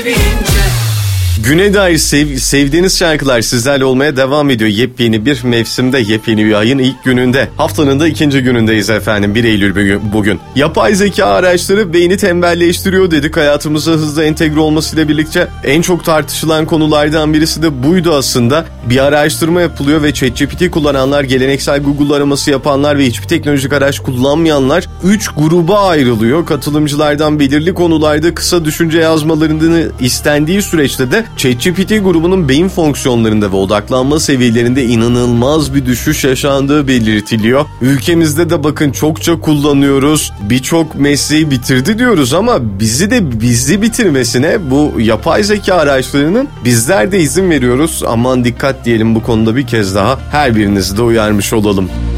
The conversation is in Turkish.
Güne dair sevdiğiniz şarkılar sizlerle olmaya devam ediyor. Yepyeni bir mevsimde, yepyeni bir ayın ilk gününde. Haftanın da ikinci günündeyiz efendim. 1 Eylül bugün. Yapay zeka araçları beyni tembelleştiriyor dedik. Hayatımıza hızla entegre olmasıyla birlikte en çok tartışılan konulardan birisi de buydu aslında. Bir araştırma yapılıyor ve ChatGPT kullananlar, geleneksel Google araması yapanlar ve hiçbir teknolojik araç kullanmayanlar 3 gruba ayrılıyor. Katılımcılardan belirli konularda kısa düşünce yazmalarını istendiği süreçte de ChatGPT grubunun beyin fonksiyonlarında ve odaklanma seviyelerinde inanılmaz bir düşüş yaşandığı belirtiliyor. Ülkemizde de bakın çokça kullanıyoruz. Birçok mesleği bitirdi diyoruz ama bizi bitirmesine bu yapay zeka araçlarının bizler de izin veriyoruz. Aman dikkat diyelim bu konuda bir kez daha. Her birinizi de uyarmış olalım.